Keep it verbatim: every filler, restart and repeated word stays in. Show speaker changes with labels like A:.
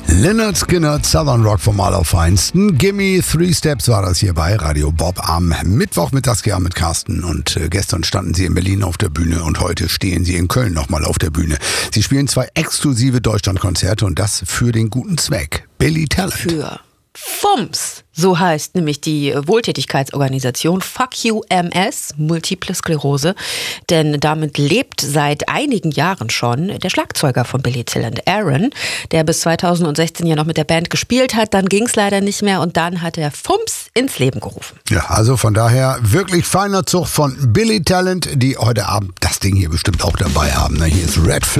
A: Lynyrd Skynyrd, Southern Rock vom Allerfeinsten. Gimme Three Steps war das hier bei Radio Bob am Mittwochmittagsjahr mit Carsten. Und äh, gestern standen sie in Berlin auf der Bühne und heute stehen sie in Köln nochmal auf der Bühne. Sie spielen zwei exklusive Deutschlandkonzerte und das für den guten Zweck. Billy Talent.
B: Für FUMS, so heißt nämlich die Wohltätigkeitsorganisation Fuck You M S, Multiple Sklerose, denn damit lebt seit einigen Jahren schon der Schlagzeuger von Billy Talent, Aaron, der bis zweitausendsechzehn ja noch mit der Band gespielt hat, dann ging es leider nicht mehr und dann hat er FUMS ins Leben gerufen.
A: Ja, also von daher wirklich feiner Zug von Billy Talent, die heute Abend das Ding hier bestimmt auch dabei haben. Hier ist Red Flag.